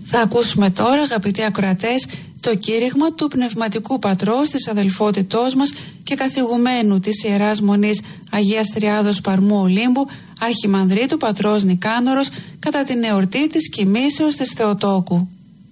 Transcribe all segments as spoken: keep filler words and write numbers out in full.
Θα ακούσουμε τώρα, αγαπητοί ακροατές, το κήρυγμα του Πνευματικού Πατρός της αδελφότητός μας και καθηγουμένου της Ιεράς Μονής Αγίας Τριάδος Παρμού Ολύμπου, Αρχιμανδρίτου Πατρός Νικάνωρος, κατά την εορτή της κοιμήσεως της Θεοτόκου.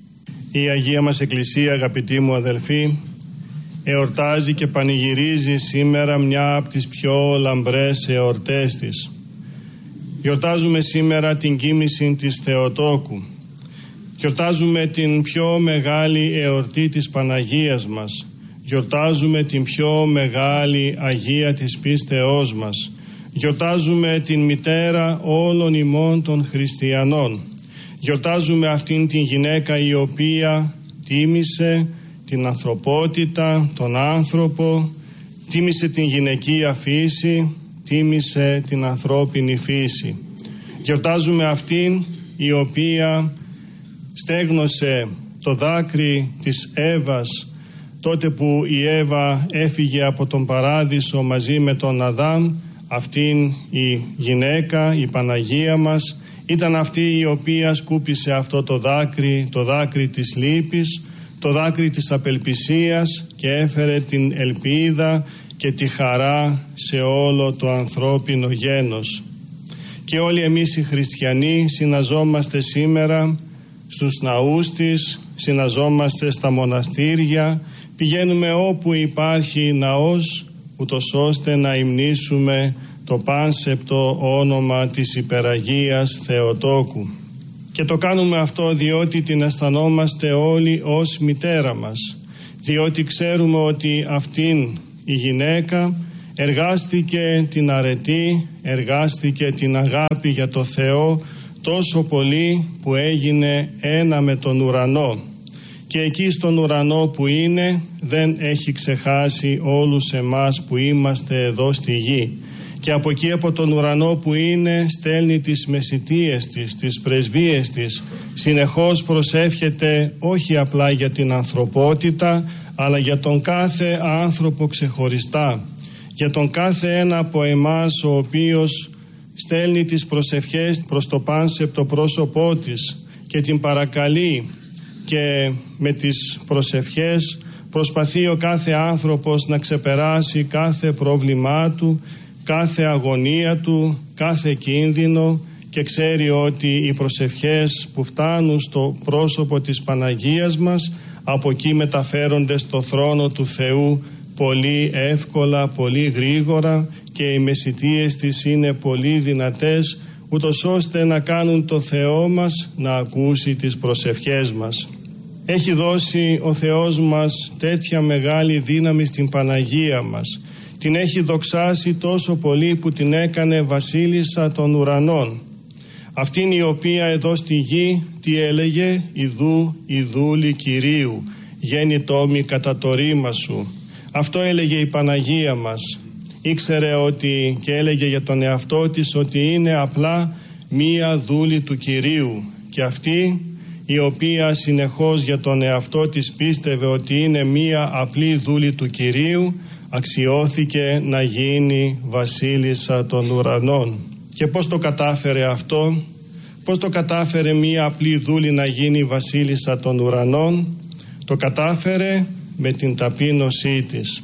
Η Αγία μας Εκκλησία, αγαπητοί μου αδελφοί, εορτάζει και πανηγυρίζει σήμερα μια από τις πιο λαμπρές εορτές της. Γιορτάζουμε σήμερα την κοίμηση της Θεοτόκου. Γιορτάζουμε την πιο μεγάλη εορτή της Παναγίας μας. Γιορτάζουμε την πιο μεγάλη Αγία της πίστεώς μας. Γιορτάζουμε την μητέρα όλων ημών των χριστιανών. Γιορτάζουμε αυτήν την γυναίκα η οποία τίμησε την ανθρωπότητα, τον άνθρωπο, τίμησε την γυναικεία φύση, τίμησε την ανθρώπινη φύση. Γιορτάζουμε αυτήν η οποία στέγνωσε το δάκρυ της Εύας τότε που η Εύα έφυγε από τον παράδεισο μαζί με τον Αδάμ. Αυτήν η γυναίκα, η Παναγία μας, ήταν αυτή η οποία σκούπισε αυτό το δάκρυ, το δάκρυ της λύπης, το δάκρυ της απελπισίας και έφερε την ελπίδα και τη χαρά σε όλο το ανθρώπινο γένος. Και όλοι εμείς οι χριστιανοί συναζόμαστε σήμερα στους ναούς της, συναζόμαστε στα μοναστήρια, πηγαίνουμε όπου υπάρχει ναός, ούτως ώστε να υμνήσουμε το πάνσεπτο όνομα της Υπεραγίας Θεοτόκου. Και το κάνουμε αυτό διότι την αισθανόμαστε όλοι ως μητέρα μας, διότι ξέρουμε ότι αυτήν η γυναίκα εργάστηκε την αρετή, εργάστηκε την αγάπη για το Θεό τόσο πολύ που έγινε ένα με τον ουρανό. Και εκεί στον ουρανό που είναι δεν έχει ξεχάσει όλους εμάς που είμαστε εδώ στη γη. Και από εκεί από τον ουρανό που είναι στέλνει τις μεσιτείες της, τις πρεσβείες της. Συνεχώς προσεύχεται όχι απλά για την ανθρωπότητα, αλλά για τον κάθε άνθρωπο ξεχωριστά. Για τον κάθε ένα από εμάς ο οποίος στέλνει τις προσευχές προς το πάνσεπτο πρόσωπό της και την παρακαλεί, και με τις προσευχές προσπαθεί ο κάθε άνθρωπος να ξεπεράσει κάθε πρόβλημά του, κάθε αγωνία του, κάθε κίνδυνο, και ξέρει ότι οι προσευχές που φτάνουν στο πρόσωπο της Παναγίας μας από εκεί μεταφέρονται στο θρόνο του Θεού πολύ εύκολα, πολύ γρήγορα, και οι μεσιτείες της είναι πολύ δυνατές, ούτως ώστε να κάνουν το Θεό μας να ακούσει τις προσευχές μας. Έχει δώσει ο Θεός μας τέτοια μεγάλη δύναμη στην Παναγία μας. Την έχει δοξάσει τόσο πολύ που την έκανε βασίλισσα των ουρανών. Αυτήν η οποία εδώ στη γη τι έλεγε? «Ιδού, ιδούλη Κυρίου, γέννητό μη κατά το ρήμα σου». Αυτό έλεγε η Παναγία μας. Ήξερε ότι, και έλεγε για τον εαυτό της, ότι είναι απλά μία δούλη του Κυρίου, και αυτή η οποία συνεχώς για τον εαυτό της πίστευε ότι είναι μία απλή δούλη του Κυρίου, αξιώθηκε να γίνει βασίλισσα των ουρανών. Και πώς το κατάφερε αυτό? Πώς το κατάφερε μία απλή δούλη να γίνει βασίλισσα των ουρανών? Το κατάφερε με την ταπείνωσή της.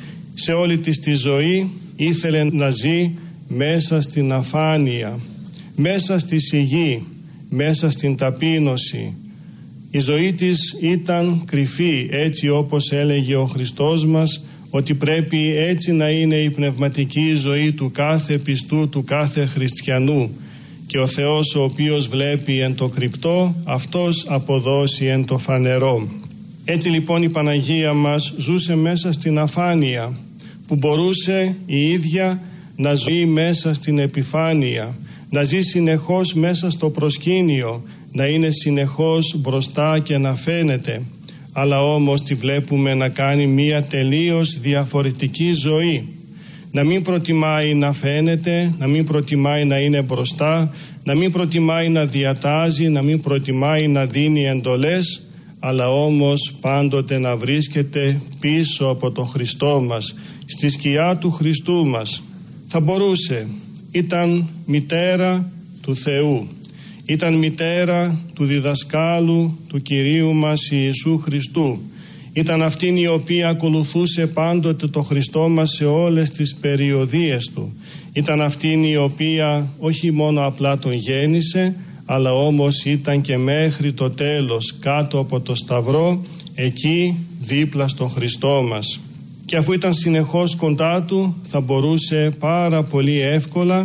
Σε όλη της τη ζωή ήθελε να ζει μέσα στην αφάνεια, μέσα στη σιγή, μέσα στην ταπείνωση. Η ζωή της ήταν κρυφή, έτσι όπως έλεγε ο Χριστός μας, ότι πρέπει έτσι να είναι η πνευματική ζωή του κάθε πιστού, του κάθε χριστιανού. Και ο Θεός, ο οποίος βλέπει εν το κρυπτό, αυτός αποδώσει εν το φανερό. Έτσι λοιπόν η Παναγία μας ζούσε μέσα στην αφάνεια, που μπορούσε η ίδια να ζει μέσα στην επιφάνεια, να ζει συνεχώς μέσα στο προσκήνιο, να είναι συνεχώς μπροστά και να φαίνεται. Αλλά όμως τη βλέπουμε να κάνει μία τελείως διαφορετική ζωή. Να μην προτιμάει να φαίνεται, να μην προτιμάει να είναι μπροστά, να μην προτιμάει να διατάζει, να μην προτιμάει να δίνει εντολές, αλλά όμως πάντοτε να βρίσκεται πίσω από το Χριστό μας, στη σκιά του Χριστού μας. Θα μπορούσε, ήταν μητέρα του Θεού, Ήταν μητέρα του διδασκάλου του Κυρίου μας Ιησού Χριστού. Ήταν αυτήν η οποία ακολουθούσε πάντοτε το Χριστό μας σε όλες τις περιοδίες του. Ήταν αυτήν η οποία όχι μόνο απλά τον γέννησε, αλλά όμως ήταν και μέχρι το τέλος κάτω από το Σταυρό, εκεί δίπλα στο Χριστό μας. Και αφού ήταν συνεχώς κοντά του, θα μπορούσε πάρα πολύ εύκολα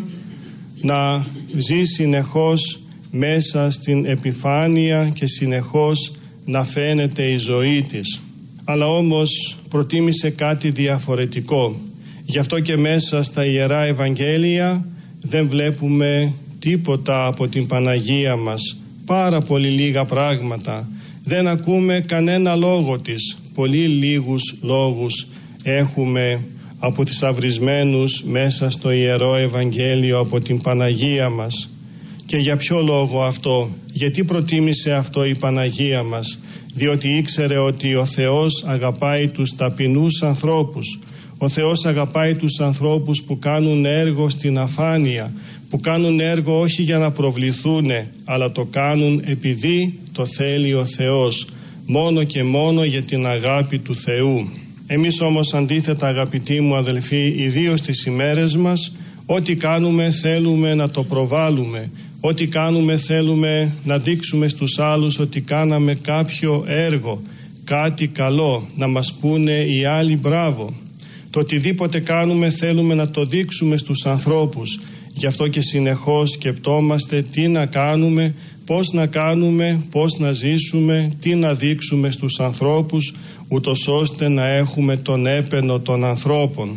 να ζει συνεχώς μέσα στην επιφάνεια και συνεχώς να φαίνεται η ζωή της. Αλλά όμως προτίμησε κάτι διαφορετικό. Γι' αυτό και μέσα στα Ιερά Ευαγγέλια δεν βλέπουμε τίποτα από την Παναγία μας. Πάρα πολύ λίγα πράγματα. Δεν ακούμε κανένα λόγο της. Πολύ λίγους λόγους έχουμε από τις αυρισμένους μέσα στο Ιερό Ευαγγέλιο από την Παναγία μας. Και για ποιο λόγο αυτό? Γιατί προτίμησε αυτό η Παναγία μας? Διότι ήξερε ότι ο Θεός αγαπάει τους ταπεινούς ανθρώπους. Ο Θεός αγαπάει τους ανθρώπους που κάνουν έργο στην αφάνεια, που κάνουν έργο όχι για να προβληθούν, αλλά το κάνουν επειδή το θέλει ο Θεός, μόνο και μόνο για την αγάπη του Θεού. Εμείς όμως αντίθετα, αγαπητοί μου αδελφοί, ιδίως στις ημέρες μας, ό,τι κάνουμε θέλουμε να το προβάλλουμε. Ό,τι κάνουμε θέλουμε να δείξουμε στους άλλους ότι κάναμε κάποιο έργο, κάτι καλό, να μας πούνε οι άλλοι μπράβο. Το οτιδήποτε κάνουμε θέλουμε να το δείξουμε στους ανθρώπους. Γι' αυτό και συνεχώς σκεπτόμαστε τι να κάνουμε, πώς να κάνουμε, πώς να ζήσουμε, τι να δείξουμε στους ανθρώπους, ούτως ώστε να έχουμε τον έπαινο των ανθρώπων.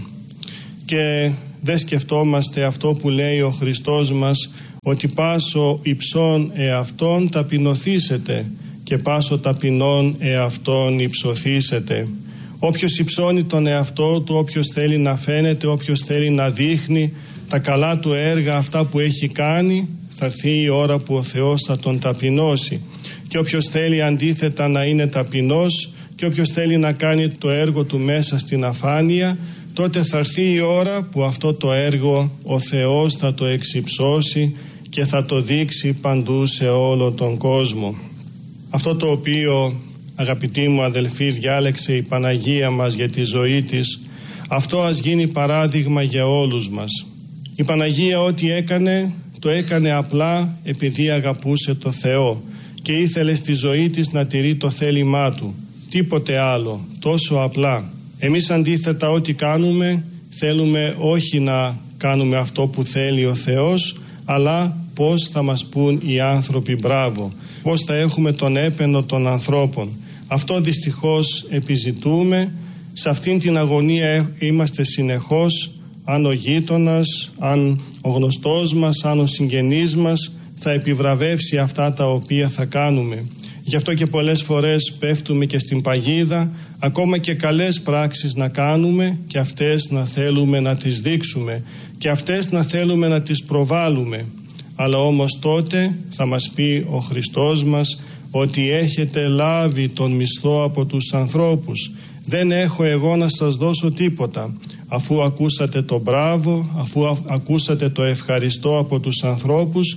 Και δεν σκεφτόμαστε αυτό που λέει ο Χριστός μας, ότι πάσο υψών εαυτόν ταπεινωθήσετε και πάσο ταπεινών εαυτόν υψωθήσετε. Όποιος υψώνει τον εαυτό του, όποιος θέλει να φαίνεται, όποιος θέλει να δείχνει τα καλά του έργα, αυτά που έχει κάνει, θα έρθει η ώρα που ο Θεός θα τον ταπεινώσει. Και όποιος θέλει αντίθετα να είναι ταπεινός και όποιος θέλει να κάνει το έργο του μέσα στην αφάνεια, τότε θα έρθει η ώρα που αυτό το έργο ο Θεός θα το εξυψώσει και θα το δείξει παντού σε όλο τον κόσμο. Αυτό το οποίο, αγαπητοί μου αδελφοί, διάλεξε η Παναγία μας για τη ζωή της, αυτό ας γίνει παράδειγμα για όλους μας. Η Παναγία ό,τι έκανε, το έκανε απλά επειδή αγαπούσε το Θεό και ήθελε στη ζωή της να τηρεί το θέλημά Του. Τίποτε άλλο, τόσο απλά. Εμείς αντίθετα ό,τι κάνουμε, θέλουμε όχι να κάνουμε αυτό που θέλει ο Θεός, αλλά πώς θα μας πούν οι άνθρωποι μπράβο, πώς θα έχουμε τον έπαινο των ανθρώπων. Αυτό δυστυχώς επιζητούμε, σε αυτήν την αγωνία είμαστε συνεχώς, αν ο γείτονας, αν ο γνωστός μας, αν ο συγγενής μας θα επιβραβεύσει αυτά τα οποία θα κάνουμε. Γι' αυτό και πολλές φορές πέφτουμε και στην παγίδα, ακόμα και καλές πράξεις να κάνουμε και αυτές να θέλουμε να τις δείξουμε και αυτές να θέλουμε να τις προβάλλουμε. Αλλά όμως τότε θα μας πει ο Χριστός μας ότι έχετε λάβει τον μισθό από τους ανθρώπους. Δεν έχω εγώ να σας δώσω τίποτα. Αφού ακούσατε το μπράβο, αφού ακούσατε το ευχαριστώ από τους ανθρώπους,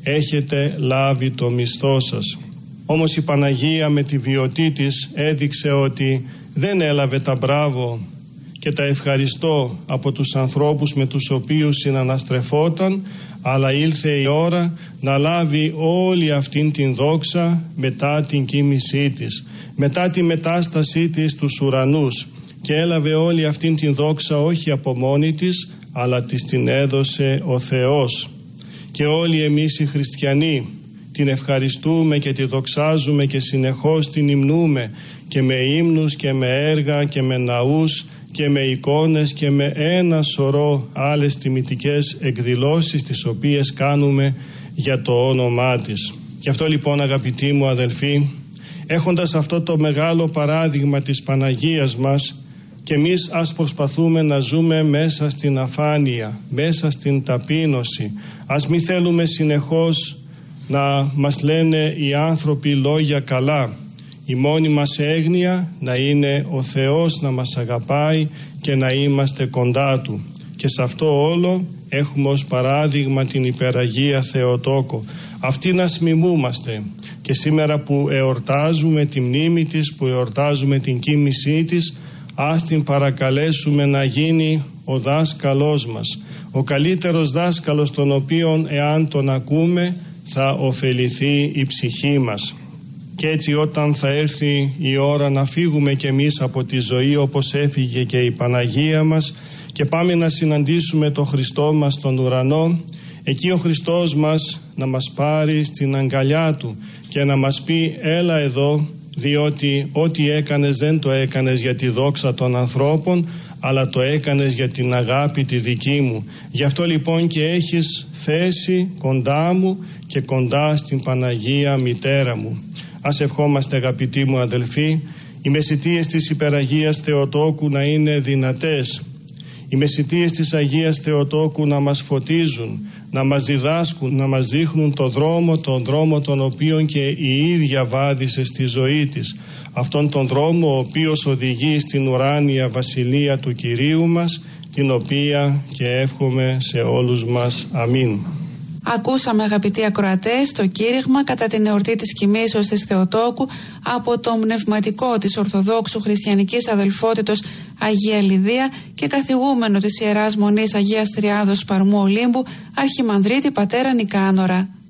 έχετε λάβει το μισθό σας. Όμως η Παναγία με τη βιωτή της έδειξε ότι δεν έλαβε τα μπράβο και τα ευχαριστώ από τους ανθρώπους με τους οποίους συναναστρεφόταν, αλλά ήλθε η ώρα να λάβει όλη αυτήν την δόξα μετά την κοίμησή της, μετά τη μετάστασή της στους ουρανούς, και έλαβε όλη αυτήν την δόξα όχι από μόνη της, αλλά της την έδωσε ο Θεός. Και όλοι εμείς οι χριστιανοί την ευχαριστούμε και τη δοξάζουμε και συνεχώς την υμνούμε και με ύμνους και με έργα και με ναούς και με εικόνες και με ένα σωρό άλλες τιμητικές εκδηλώσεις τις οποίες κάνουμε για το όνομά της. Γι' αυτό λοιπόν, αγαπητοί μου αδελφοί, έχοντας αυτό το μεγάλο παράδειγμα της Παναγίας μας, και εμείς ας προσπαθούμε να ζούμε μέσα στην αφάνεια, μέσα στην ταπείνωση. Ας μην θέλουμε συνεχώς να μας λένε οι άνθρωποι λόγια καλά. Η μόνη μας έγνοια να είναι ο Θεός να μας αγαπάει και να είμαστε κοντά Του. Και σε αυτό όλο έχουμε ως παράδειγμα την υπεραγία Θεοτόκο. Αυτή να μιμούμαστε και σήμερα που εορτάζουμε τη μνήμη της, που εορτάζουμε την κοίμησή της, ας την παρακαλέσουμε να γίνει ο δάσκαλός μας, ο καλύτερος δάσκαλος τον οποίον εάν τον ακούμε θα ωφεληθεί η ψυχή μας. Και έτσι όταν θα έρθει η ώρα να φύγουμε κι εμείς από τη ζωή όπως έφυγε και η Παναγία μας και πάμε να συναντήσουμε τον Χριστό μας στον ουρανό, εκεί ο Χριστός μας να μας πάρει στην αγκαλιά Του και να μας πει έλα εδώ, διότι ό,τι έκανες δεν το έκανες για τη δόξα των ανθρώπων, αλλά το έκανες για την αγάπη τη δική μου. Γι' αυτό λοιπόν και έχεις θέση κοντά μου και κοντά στην Παναγία Μητέρα μου. Ας ευχόμαστε, αγαπητοί μου αδελφοί, οι μεσητείες της Υπεραγίας Θεοτόκου να είναι δυνατές, οι μεσητείες της Αγίας Θεοτόκου να μας φωτίζουν, να μας διδάσκουν, να μας δείχνουν το δρόμο, τον δρόμο τον οποίον και η ίδια βάδισε στη ζωή της. Αυτόν τον δρόμο ο οποίος οδηγεί στην ουράνια βασιλεία του Κυρίου μας, την οποία και εύχομαι σε όλους μας. Αμήν. Ακούσαμε, αγαπητοί ακροατές, το κήρυγμα κατά την εορτή της κοιμήσεως της Θεοτόκου από το μνευματικό της Ορθοδόξου Χριστιανικής Αδελφότητος Αγία Λιδία και καθηγούμενο της Ιεράς Μονής Αγίας Τριάδος Παρμού Ολύμπου, Αρχιμανδρίτη πατέρα Νικάνορα.